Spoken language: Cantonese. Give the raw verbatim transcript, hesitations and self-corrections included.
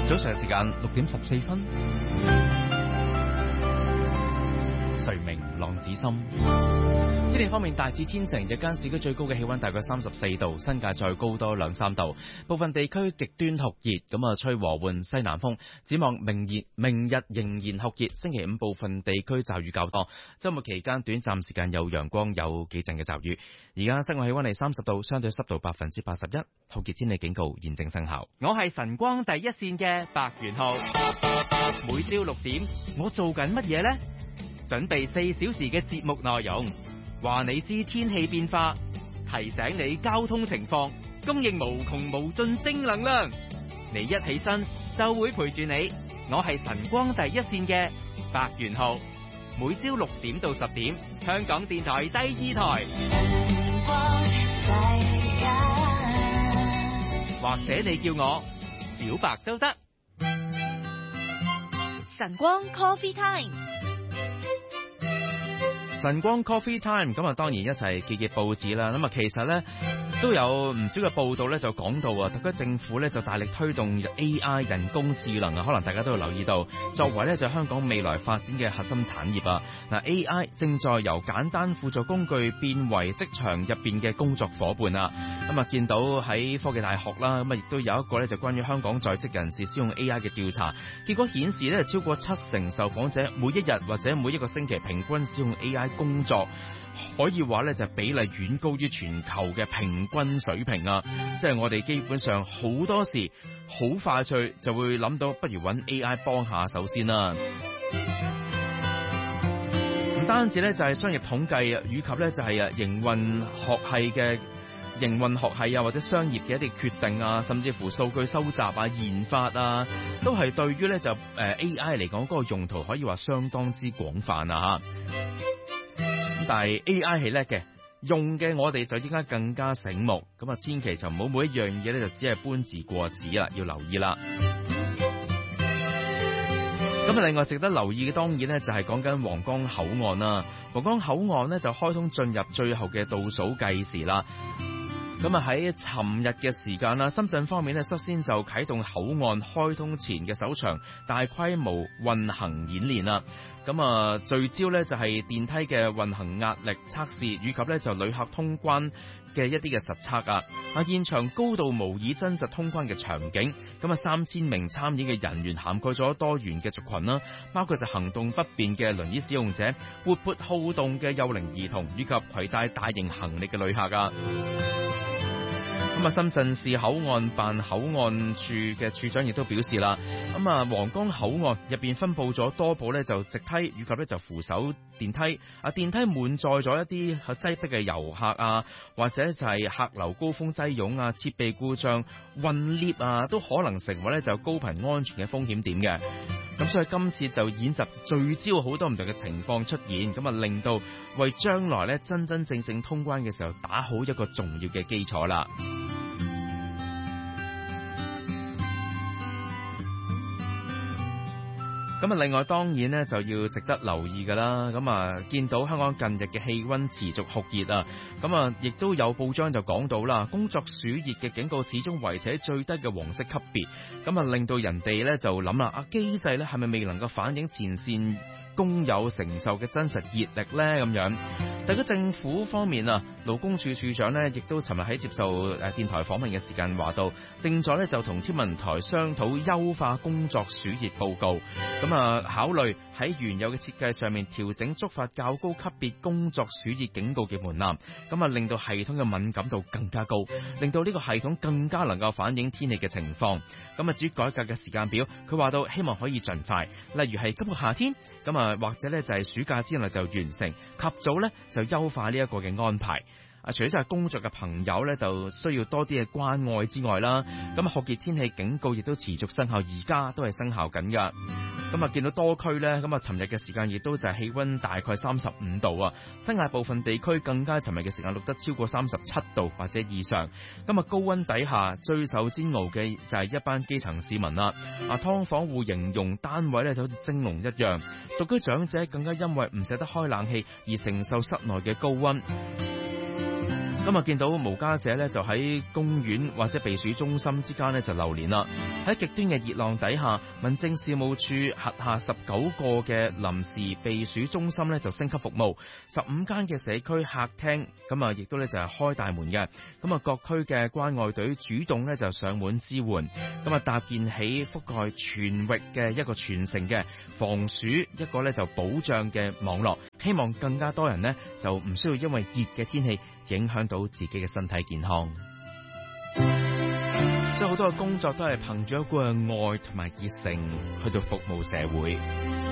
早上時間六點十四分，誰明浪子心。天氣方面大致天晴，日間市區最高嘅氣溫大概三十四度，新界再高多兩三度，部分地區極端酷熱，咁啊吹和緩西南風。展望明日明日仍然酷熱，星期五部分地區驟雨較多，周末期間短暫時間有陽光，有幾陣嘅驟雨。而家室外氣溫係三十度，相對濕度百分之八十一，酷熱天氣警告現正生效。 我係晨光第一線嘅白元浩，每朝六點我做緊乜嘢呢？準備四小時嘅節目內容。話你知天氣變化，提醒你交通情況，供應無窮無盡正能量。你一起身就會陪住你，我係晨光第一線嘅白元浩，每朝六點到十點，香港電台第二台。或者你叫我小白都得。 晨光 Coffee Time。 晨光 Coffee Time， 咁啊當然一齊揭揭報紙啦。咁啊其實咧都有唔少嘅報道咧就講到啊，特區政府咧就大力推動 A I 人工智能啊，可能大家都有留意到，作為咧就香港未來發展嘅核心產業啊。嗱 A I 正在由簡單輔助工具變為職場入邊嘅工作伙伴啊。咁啊見到喺科技大學啦，咁啊亦都有一個咧就關於香港在職人士使用 A I 嘅調查，結果顯示咧超過七成受訪者每一日或者每一個星期平均使用 A I工作，可以話咧就比例遠高於全球嘅平均水平啊！即係我哋基本上好多時好快脆就會諗到，不如揾 A I 幫下手先啦。唔單止咧就係商業統計啊，以及咧就係啊營運學系嘅營運學系啊，或者商業嘅一啲決定啊，甚至乎數據收集啊、研發啊，都係對於咧就誒 A I 嚟講嗰個用途可以話相當之廣泛啊嚇。但係 A I 係叻嘅，用嘅我哋就應該更加醒目，咁啊千祈就唔好每一樣嘢咧就只係搬字過紙啦，要留意啦。咁啊，另外值得留意嘅當然咧就係講緊皇崗口岸啦。皇崗口岸咧就開通進入最後嘅倒數計時啦。咁啊喺尋日嘅時間啦，深圳方面咧率先就啟動口岸開通前嘅首場大規模運行演練啦。咁啊，聚焦咧就係電梯嘅運行壓力測試，以及咧就旅客通關嘅一啲嘅實測啊。啊，現場高度模擬真實通關嘅場景。咁啊，三千名參演嘅人員涵蓋咗多元嘅族群啦，包括就行動不便嘅輪椅使用者、活潑好動嘅幼齡兒童，以及攜帶大型行李嘅旅客啊。咁啊，深圳市口岸辦口岸處嘅處長亦都表示啦，咁啊，皇崗口岸入邊分佈咗多部咧就直梯，以及咧就扶手電梯。啊，電梯滿載咗一啲擠迫嘅遊客啊，或者就係客流高峰擠擁啊、設備故障、困 lift 啊，都可能成為咧就高頻安全嘅風險點嘅。咁所以今次就演習聚焦好多唔同嘅情況出現，咁啊令到為將來咧真真正正通關嘅時候打好一個重要嘅基礎啦。咁啊，另外當然咧就要值得留意噶啦。咁啊，見到香港近日嘅氣溫持續酷熱啊，咁啊，亦都有報章就講到啦，工作暑熱嘅警告始終維持喺最低嘅黃色級別，咁啊，令到人哋咧就諗啦，啊機制咧係咪未能夠反映前線工友承受嘅真實熱力咧？咁樣，特區政府方面啊，勞工處處長咧亦都尋日喺接受誒電台訪問嘅時間話到，正在咧就同天文台商討優化工作暑熱報告。咁啊，考慮喺原有嘅設計上面調整觸發較高級別工作暑熱警告嘅門檻，咁啊令到系統嘅敏感度更加高，令到呢個系統更加能夠反映天氣嘅情況。咁啊，至於改革嘅時間表，佢話到希望可以盡快，例如係今個夏天，咁啊或者咧就係暑假之內就完成，及早咧就優化呢一個嘅安排。啊，除咗就係工作嘅朋友咧，就需要多啲嘅關愛之外啦，咁啊酷熱天氣警告亦都持續生效，而家都係生效緊噶。咁啊見到多區咧，咁啊尋日嘅時間亦都就係氣溫大概三十五度啊，新界部分地區更加尋日嘅時間錄得超過三十七度或者以上。咁啊高溫底下最受煎熬嘅就係一班基層市民啦。啊劏房戶形容單位咧就好似蒸籠一樣，獨居長者更加因為唔捨得開冷氣而承受室內嘅高溫。咁咁啊，見到無家者咧就喺公園或者避暑中心之間咧就流連啦。喺極端嘅熱浪底下，民政事務處轄下十九個嘅臨時避暑中心咧就升級服務，十五間嘅社區客廳咁啊，亦都咧就係開大門嘅。咁啊，各區嘅關愛隊主動咧就上門支援，咁啊搭建起覆蓋全域嘅一個全城嘅防暑一個咧就保障嘅網絡，希望更加多人呢就唔需要因為熱嘅天氣影響到自己嘅身體健康。所以好多嘅工作都係憑住一股嘅愛同埋熱誠去到服務社會。